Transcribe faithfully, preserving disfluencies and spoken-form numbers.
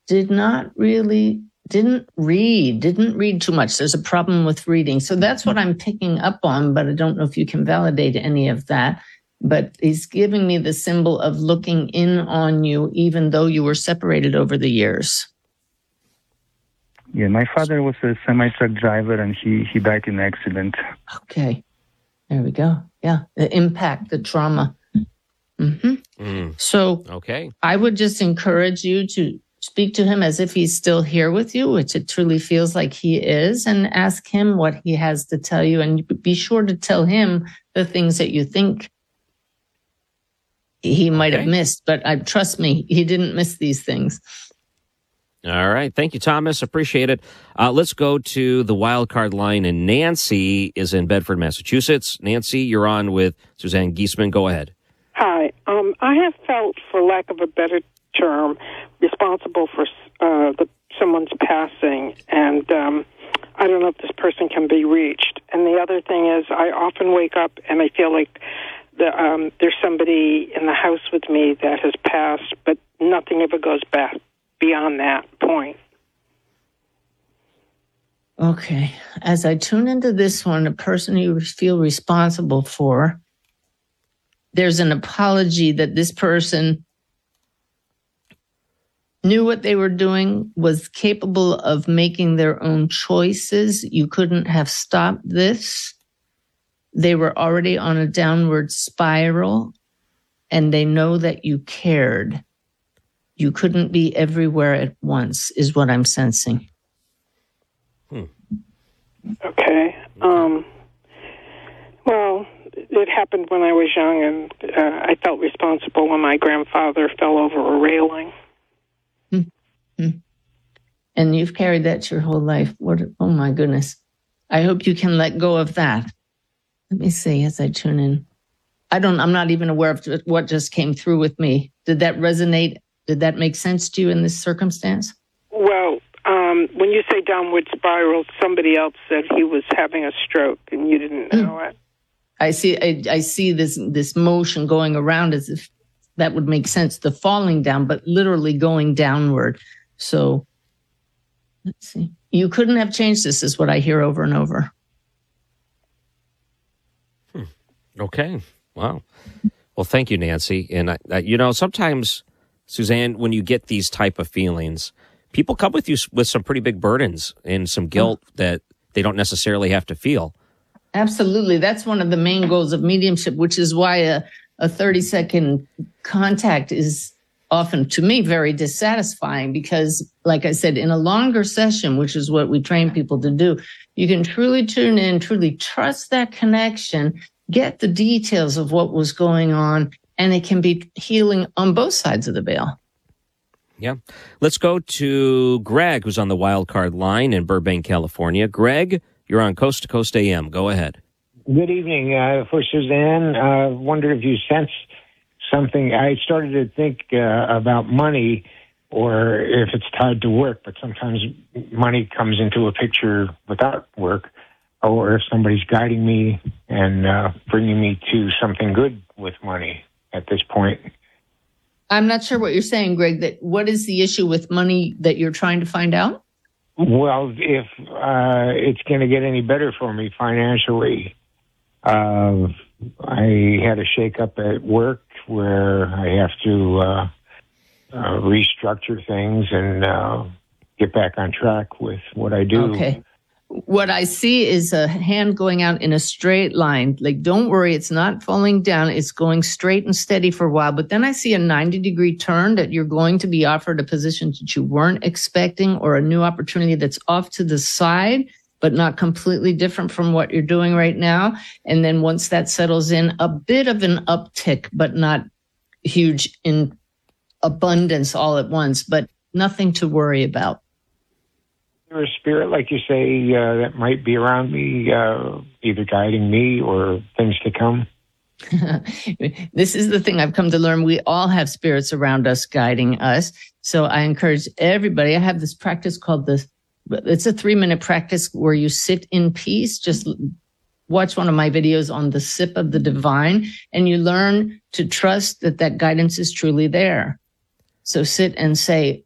did not really, didn't read, didn't read too much. There's a problem with reading. So that's what I'm picking up on, but I don't know if you can validate any of that. But he's giving me the symbol of looking in on you, even though you were separated over the years. Yeah, my father was a semi-truck driver, and he, he died in an accident. Okay. There we go. Yeah, the impact, the trauma. Mm-hmm. Mm. So okay. I would just encourage you to speak to him as if he's still here with you, which it truly feels like he is, and ask him what he has to tell you. And be sure to tell him the things that you think he might okay. have missed. But I, trust me, he didn't miss these things. All right. Thank you, Thomas. Appreciate it. Uh, let's go to the wild card line, and Nancy is in Bedford, Massachusetts. Nancy, you're on with Suzanne Giesemann. Go ahead. Hi. Um, I have felt, for lack of a better term, responsible for uh, the, someone's passing, and um, I don't know if this person can be reached. And the other thing is, I often wake up and I feel like the, um, there's somebody in the house with me that has passed, but nothing ever goes back beyond that point. Okay. As I tune into this one, the person you feel responsible for, there's an apology that this person knew what they were doing, was capable of making their own choices. You couldn't have stopped this. They were already on a downward spiral, and they know that you cared. You couldn't be everywhere at once, is what I'm sensing. Hmm. Okay. Um, well, it happened when I was young, and uh, I felt responsible when my grandfather fell over a railing. Hmm. And you've carried that your whole life. What? Oh, my goodness. I hope you can let go of that. Let me see as I tune in. I don't, I'm not even aware of what just came through with me. Did that resonate? Did that make sense to you in this circumstance? Well, um, when you say downward spiral, somebody else said he was having a stroke and you didn't know mm. it. I see, I, I see this, this motion going around as if that would make sense, the falling down, but literally going downward. So let's see. You couldn't have changed this, is what I hear over and over. Hmm. Okay. Wow. Well, thank you, Nancy. And, I, I, you know, sometimes, Suzanne, when you get these type of feelings, people come with you with some pretty big burdens and some guilt oh. that they don't necessarily have to feel. Absolutely. That's one of the main goals of mediumship, which is why a, a thirty-second contact is often, to me, very dissatisfying because, like I said, in a longer session, which is what we train people to do, you can truly tune in, truly trust that connection, get the details of what was going on, and it can be healing on both sides of the veil. Yeah. Let's go to Greg, who's on the wild card line in Burbank, California. Greg, you're on Coast to Coast A M. Go ahead. Good evening. Uh, for Suzanne, I uh, wonder if you sense something. I started to think uh, about money or if it's tied to work, but sometimes money comes into a picture without work, or if somebody's guiding me and uh, bringing me to something good with money at this point. I'm not sure what you're saying, Greg. That what is the issue with money that you're trying to find out? Well, if uh, it's going to get any better for me financially, uh, I had a shake-up at work where I have to uh, uh, restructure things and uh, get back on track with what I do. Okay. What I see is a hand going out in a straight line. Like, don't worry, it's not falling down. It's going straight and steady for a while. But then I see a ninety degree turn that you're going to be offered a position that you weren't expecting or a new opportunity that's off to the side, but not completely different from what you're doing right now. And then once that settles in, a bit of an uptick, but not huge in abundance all at once, but nothing to worry about. A spirit, like you say, uh, that might be around me, uh, either guiding me or things to come? This is the thing I've come to learn. We all have spirits around us guiding us. So I encourage everybody. I have this practice called the, it's a three minute practice where you sit in peace. Just watch one of my videos on the sip of the divine, and you learn to trust that that guidance is truly there. So sit and say,